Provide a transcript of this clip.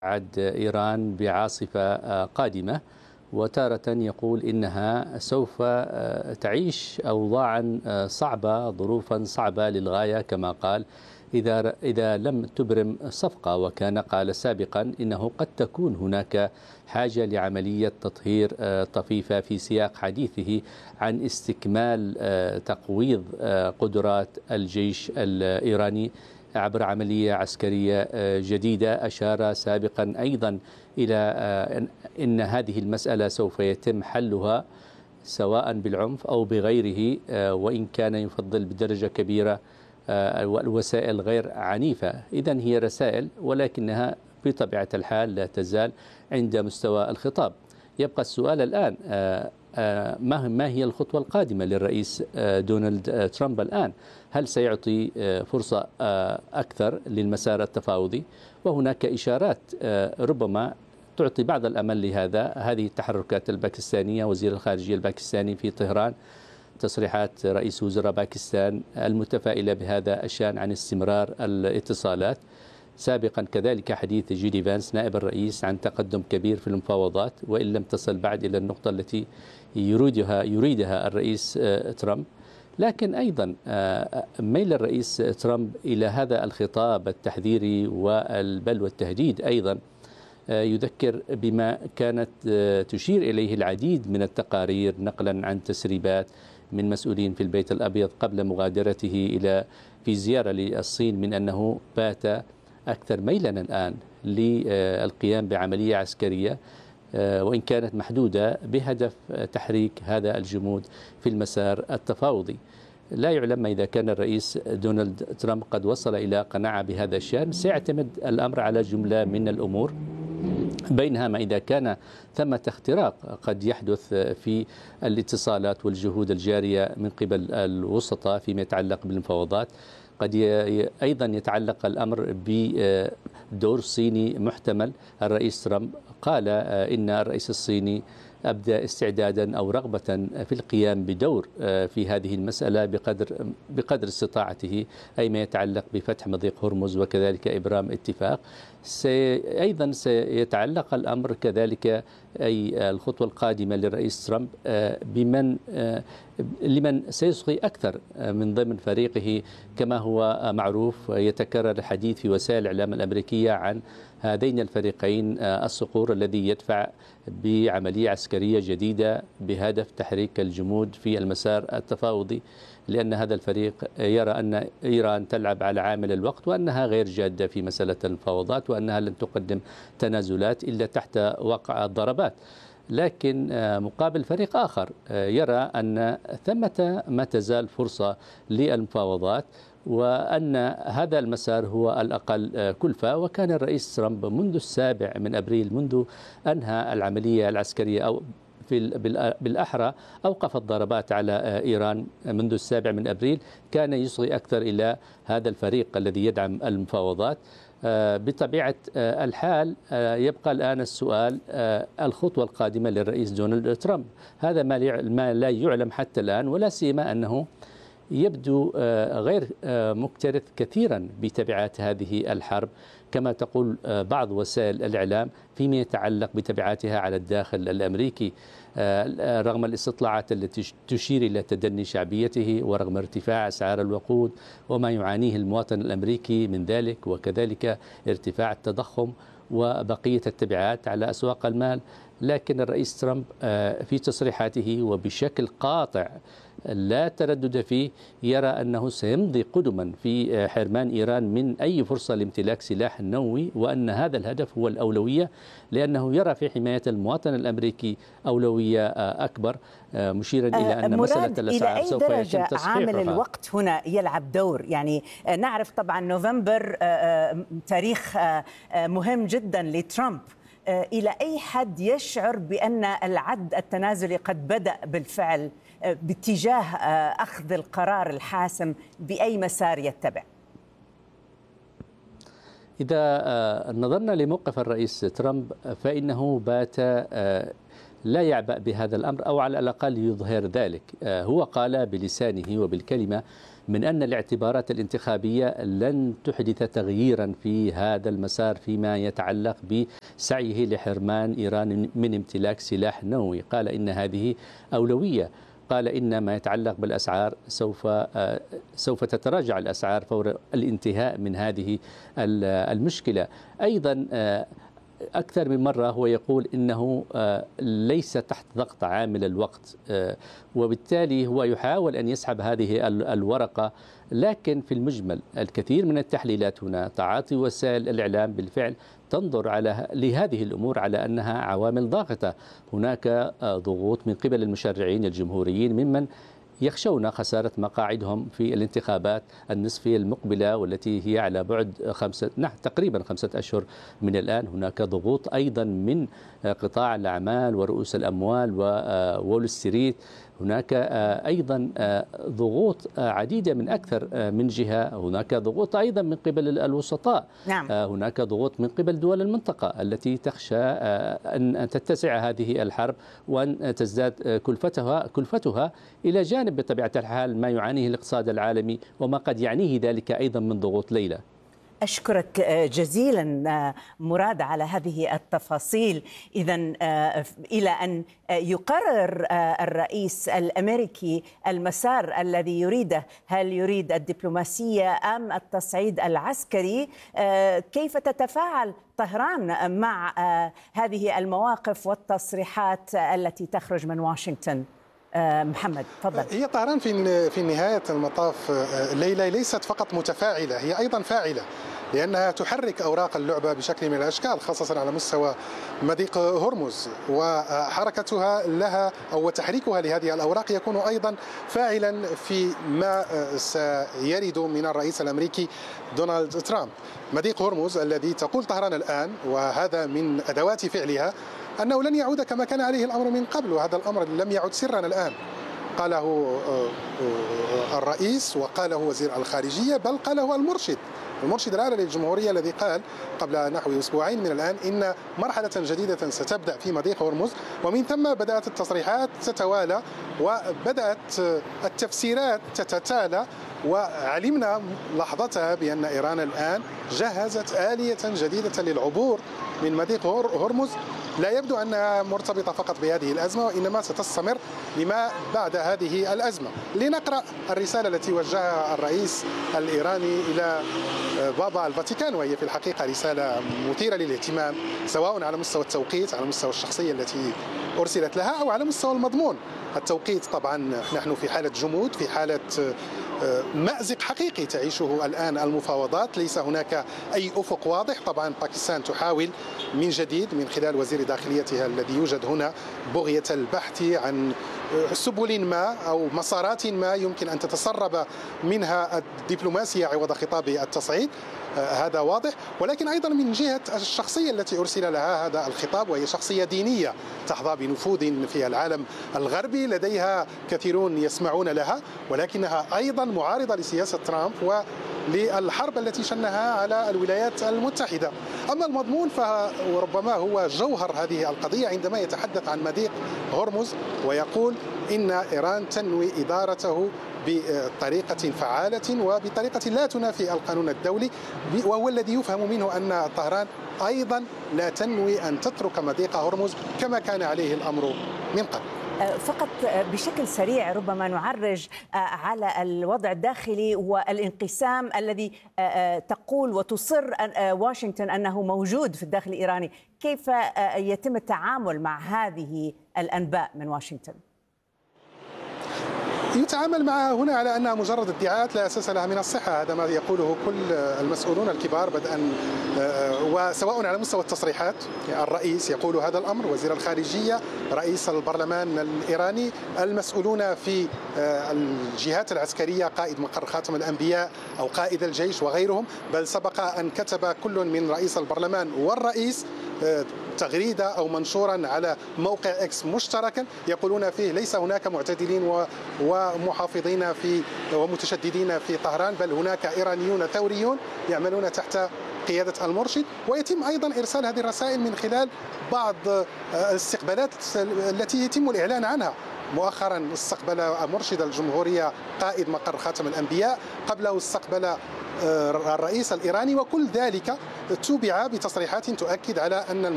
إيران بعاصفة قادمة، وتارة يقول إنها سوف تعيش أوضاعا صعبة، ظروفا صعبة للغاية كما قال إذا لم تبرم صفقة. وكان قال سابقا إنه قد تكون هناك حاجة لعملية تطهير طفيفة في سياق حديثه عن استكمال تقويض قدرات الجيش الإيراني عبر عملية عسكرية جديدة. أشار سابقا أيضا إلى أن هذه المسألة سوف يتم حلها سواء بالعنف أو بغيره، وإن كان يفضل بدرجة كبيرة الوسائل غير عنيفة. إذن هي رسائل، ولكنها بطبيعة الحال لا تزال عند مستوى الخطاب. يبقى السؤال الآن، ما هي الخطوة القادمة للرئيس دونالد ترامب الآن؟ هل سيعطي فرصة أكثر للمسار التفاوضي؟ وهناك إشارات ربما تعطي بعض الأمل لهذا. هذه التحركات الباكستانية، وزير الخارجية الباكستاني في طهران، تصريحات رئيس وزراء باكستان المتفائلة بهذا الشأن عن استمرار الاتصالات. سابقا كذلك حديث جيدي فانس نائب الرئيس عن تقدم كبير في المفاوضات، وإن لم تصل بعد إلى النقطة التي يريدها الرئيس ترامب. لكن أيضا ميل الرئيس ترامب إلى هذا الخطاب التحذيري بل والتهديد أيضا يذكر بما كانت تشير إليه العديد من التقارير نقلا عن تسريبات من مسؤولين في البيت الأبيض قبل مغادرته في زيارة للصين، من أنه بات أكثر ميلا الآن للقيام بعملية عسكرية وإن كانت محدودة بهدف تحريك هذا الجمود في المسار التفاوضي. لا يعلم إذا كان الرئيس دونالد ترامب قد وصل إلى قناعة بهذا الشأن. سيعتمد الأمر على جملة من الأمور، بينها ما إذا كان ثمة اختراق قد يحدث في الاتصالات والجهود الجارية من قبل الوسطاء فيما يتعلق بالمفاوضات. قد أيضا يتعلق الأمر بدور صيني محتمل. الرئيس ترامب قال إن الرئيس الصيني أبدى استعدادا أو رغبة في القيام بدور في هذه المسألة بقدر استطاعته، أي ما يتعلق بفتح مضيق هرمز وكذلك إبرام اتفاق. أيضا سيتعلق الأمر كذلك أي الخطوة القادمة للرئيس ترامب لمن سيصغي أكثر من ضمن فريقه. كما هو معروف يتكرر الحديث في وسائل الإعلام الأمريكية عن هذين الفريقين الصقور الذي يدفع بعملية عسكرية جديدة بهدف تحريك الجمود في المسار التفاوضي، لأن هذا الفريق يرى أن إيران تلعب على عامل الوقت، وأنها غير جادة في مسألة المفاوضات، وأنها لن تقدم تنازلات إلا تحت وقع الضربات. لكن مقابل فريق آخر يرى أن ثمة ما تزال فرصة للمفاوضات، وأن هذا المسار هو الأقل كلفة. وكان الرئيس ترامب منذ 7 أبريل، منذ أنهى العملية العسكرية أو بالأحرى أوقف الضربات على إيران منذ 7 أبريل، كان يصغي أكثر إلى هذا الفريق الذي يدعم المفاوضات. بطبيعة الحال يبقى الآن السؤال، الخطوة القادمة للرئيس دونالد ترامب. هذا ما لا يعلم حتى الآن، ولا سيما أنه يبدو غير مكترث كثيرا بتبعات هذه الحرب كما تقول بعض وسائل الإعلام فيما يتعلق بتبعاتها على الداخل الأمريكي، رغم الاستطلاعات التي تشير إلى تدني شعبيته، ورغم ارتفاع أسعار الوقود وما يعانيه المواطن الأمريكي من ذلك، وكذلك ارتفاع التضخم وبقية التبعات على أسواق المال. لكن الرئيس ترامب في تصريحاته وبشكل قاطع لا تردد فيه يرى أنه سيمضي قدما في حرمان إيران من أي فرصة لامتلاك سلاح نووي، وأن هذا الهدف هو الأولوية، لأنه يرى في حماية المواطن الأمريكي أولوية أكبر، مشيرا إلى أن مسألة الأسعار سوف يتم تصحيحها. عامل الوقت هنا يلعب دور، يعني نعرف طبعا نوفمبر تاريخ مهم جدا لترامب. إلى أي حد يشعر بأن العد التنازلي قد بدأ بالفعل باتجاه أخذ القرار الحاسم بأي مسار يتبع؟ إذا نظرنا لموقف الرئيس ترامب فإنه بات لا يعبأ بهذا الأمر، أو على الأقل يظهر ذلك. هو قال بلسانه وبالكلمة من أن الاعتبارات الانتخابية لن تحدث تغييرا في هذا المسار فيما يتعلق بسعيه لحرمان إيران من امتلاك سلاح نووي. قال إن هذه أولوية. قال إن ما يتعلق بالأسعار سوف تتراجع الأسعار فور الانتهاء من هذه المشكلة. أيضا أكثر من مرة هو يقول إنه ليس تحت ضغط عامل الوقت، وبالتالي هو يحاول أن يسحب هذه الورقة. لكن في المجمل الكثير من التحليلات هنا تعاطي وسائل الإعلام بالفعل تنظر لهذه الأمور على أنها عوامل ضاغطة. هناك ضغوط من قبل المشرعين الجمهوريين ممن يخشون خسارة مقاعدهم في الانتخابات النصفية المقبلة، والتي هي على بعد تقريبا 5 أشهر من الآن. هناك ضغوط أيضا من قطاع الأعمال ورؤوس الأموال وول ستريت. هناك أيضا ضغوط عديدة من أكثر من جهة. هناك ضغوط أيضا من قبل الوسطاء. نعم. هناك ضغوط من قبل دول المنطقة التي تخشى أن تتسع هذه الحرب وأن تزداد كلفتها، إلى جانب بطبيعة الحال ما يعانيه الاقتصاد العالمي وما قد يعنيه ذلك أيضا من ضغوط ليلى. أشكرك جزيلا مراد على هذه التفاصيل. إذن إلى أن يقرر الرئيس الأمريكي المسار الذي يريده، هل يريد الدبلوماسية أم التصعيد العسكري؟ كيف تتفاعل طهران مع هذه المواقف والتصريحات التي تخرج من واشنطن؟ محمد تفضل. هي طهران في نهاية المطاف ليلى ليست فقط متفاعلة، هي أيضا فاعلة، لأنها تحرك أوراق اللعبة بشكل من الأشكال، خاصة على مستوى مضيق هرمز، وحركتها لها أو تحريكها لهذه الأوراق يكون أيضا فاعلا في ما سيرد من الرئيس الأمريكي دونالد ترامب. مضيق هرمز الذي تقول طهران الآن، وهذا من أدوات فعلها، أنه لن يعود كما كان عليه الأمر من قبل، وهذا الأمر لم يعد سرا الآن. قاله الرئيس وقاله وزير الخارجية، بل قاله المرشد الأعلى للجمهورية، الذي قال قبل نحو أسبوعين من الآن إن مرحلة جديدة ستبدأ في مضيق هرمز. ومن ثم بدأت التصريحات تتوالى وبدأت التفسيرات تتتالى، وعلمنا لحظتها بأن إيران الآن جهزت آلية جديدة للعبور من مضيق هرمز. لا يبدو أنها مرتبطة فقط بهذه الأزمة، وإنما ستستمر لما بعد هذه الأزمة. لنقرأ الرسالة التي وجهها الرئيس الإيراني إلى بابا الفاتيكان، وهي في الحقيقة رسالة مثيرة للاهتمام، سواء على مستوى التوقيت، على مستوى الشخصية التي أرسلت لها، أو على مستوى المضمون. التوقيت طبعا نحن في حالة جمود، في حالة مأزق حقيقي تعيشه الآن المفاوضات، ليس هناك أي أفق واضح. طبعا باكستان تحاول من جديد من خلال وزير داخليتها الذي يوجد هنا بغية البحث عن سبل ما أو مسارات ما يمكن أن تتسرب منها الدبلوماسية عوض خطاب التصعيد، هذا واضح. ولكن أيضا من جهة الشخصية التي أرسل لها هذا الخطاب، وهي شخصية دينية تحظى بنفوذ في العالم الغربي، لديها كثيرون يسمعون لها، ولكنها أيضا معارضة لسياسة ترامب وللحرب التي شنها على الولايات المتحدة. أما المضمون فربما هو جوهر هذه القضية عندما يتحدث عن مضيق هرمز ويقول إن إيران تنوي إدارته بطريقة فعالة وبطريقة لا تنافي القانون الدولي، وهو الذي يفهم منه أن طهران أيضا لا تنوي أن تترك مضيق هرمز كما كان عليه الأمر من قبل. فقط بشكل سريع ربما نعرج على الوضع الداخلي والانقسام الذي تقول وتصر واشنطن أنه موجود في الداخل الإيراني. كيف يتم التعامل مع هذه الأنباء من واشنطن؟ يتعامل معها هنا على أنها مجرد ادعاءات لا أساس لها من الصحة. هذا ما يقوله كل المسؤولون الكبار بدءا وسواء على مستوى التصريحات، الرئيس يقول هذا الأمر، وزير الخارجية، رئيس البرلمان الإيراني، المسؤولون في الجهات العسكرية، قائد مقر خاتم الأنبياء أو قائد الجيش وغيرهم. بل سبق أن كتب كل من رئيس البرلمان والرئيس تغريدة أو منشورا على موقع إكس مشتركا يقولون فيه ليس هناك معتدلين ومحافظين في ومتشددين في طهران، بل هناك إيرانيون ثوريون يعملون تحت قيادة المرشد، ويتم أيضا إرسال هذه الرسائل من خلال بعض الاستقبالات التي يتم الإعلان عنها. مؤخرا استقبل مرشد الجمهورية قائد مقر خاتم الأنبياء، قبله استقبل الرئيس الإيراني، وكل ذلك تبع بتصريحات تؤكد على أن